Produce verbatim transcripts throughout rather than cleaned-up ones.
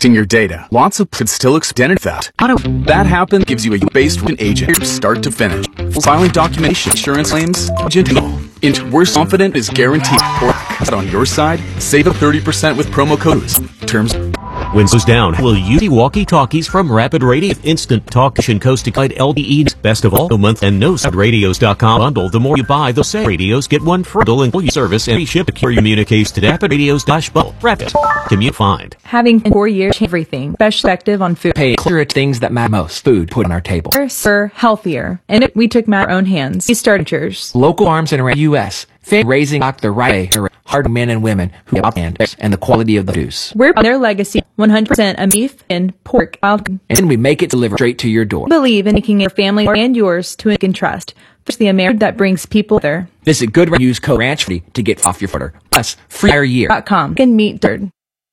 in your data. Lots of could still extend that. Auto. That happens gives you a based agent from start to finish. Filing documentation, insurance claims, agent. Into we're confident is guaranteed. Or on your side, save up thirty percent with promo codes. Terms. Windows down. Will you see walkie-talkies from Rapid Radio? Instant talk and coast to guide L T E. Best of all, a month and no sound radios dot com bundle. The more you buy, the same radios get one free bundle and service and free ship to carry communicates to rapid radios dash bundle. Rapid. Commute find. Having four years everything. Perspective on food. Pay clear at things that matter most. Food put on our table. Sir, healthier. And it, we took matter our own hands. We started yours. Local Farms and Ranch U S. Fam raising the right way. Hard men and women who have land and the quality of the produce. We're on their legacy. one hundred percent of beef and pork. Wild. And then we make it delivered straight to your door. We believe in making your family and yours to and trust. It's the America that brings people together. Visit Good Use code Ranch forty to get off your footer. Plus, free entire year. Dot com can meet dirt.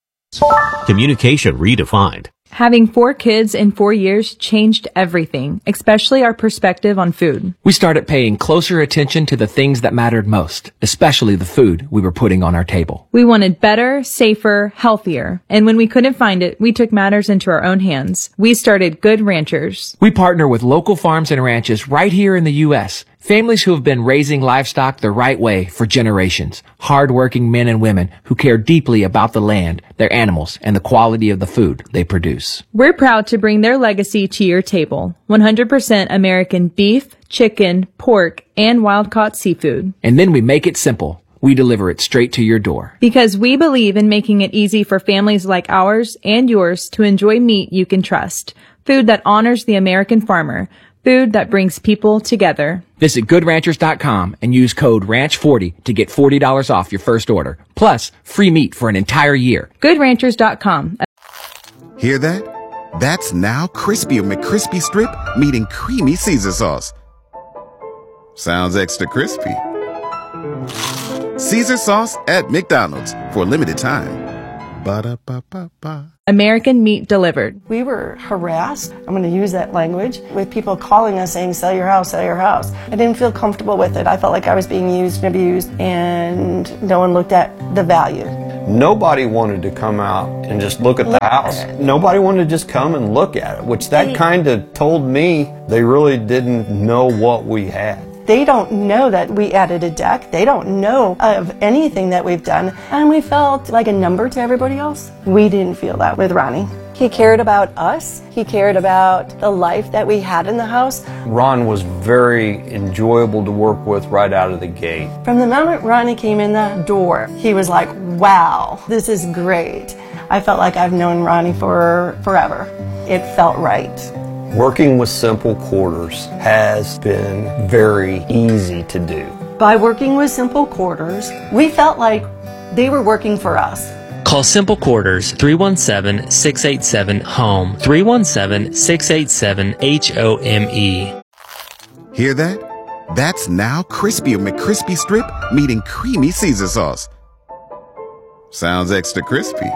Communication redefined. Having four kids in four years changed everything, especially our perspective on food. We started paying closer attention to the things that mattered most, especially the food we were putting on our table. We wanted better, safer, healthier. And when we couldn't find it, we took matters into our own hands. We started Good Ranchers. We partner with local farms and ranches right here in the U S Families who have been raising livestock the right way for generations. Hard-working men and women who care deeply about the land, their animals, and the quality of the food they produce. We're proud to bring their legacy to your table. one hundred percent American beef, chicken, pork, and wild-caught seafood. And then we make it simple. We deliver it straight to your door. Because we believe in making it easy for families like ours and yours to enjoy meat you can trust. Food that honors the American farmer. Food that brings people together. Visit good ranchers dot com and use code ranch forty to get forty dollars off your first order. Plus, free meat for an entire year. good ranchers dot com. Hear that? That's now Crispy McCrispy Strip meeting Creamy Caesar Sauce. Sounds extra crispy. Caesar Sauce at McDonald's for a limited time. Ba-da-ba-ba-ba. American meat delivered. We were harassed, I'm going to use that language, with people calling us saying, sell your house, sell your house. I didn't feel comfortable with it. I felt like I was being used and abused, and no one looked at the value. Nobody wanted to come out and just look at the house. Nobody wanted to just come and look at it, which that kind of told me they really didn't know what we had. They don't know that we added a deck. They don't know of anything that we've done. And we felt like a number to everybody else. We didn't feel that with Ronnie. He cared about us. He cared about the life that we had in the house. Ron was very enjoyable to work with right out of the gate. From the moment Ronnie came in the door, he was like, wow, this is great. I felt like I've known Ronnie for forever. It felt right. Working with Simple Quarters has been very easy to do. By working with Simple Quarters, we felt like they were working for us. Call Simple Quarters three one seven, six eight seven, HOME, three one seven, six eight seven, H O M E. Hear that? That's now Crispy McCrispy Strip meeting Creamy Caesar Sauce. Sounds extra crispy.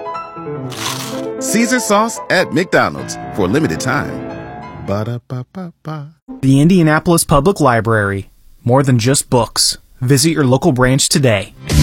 Caesar Sauce at McDonald's for a limited time. Ba-da-ba-ba-ba. The Indianapolis Public Library. More than just books. Visit your local branch today.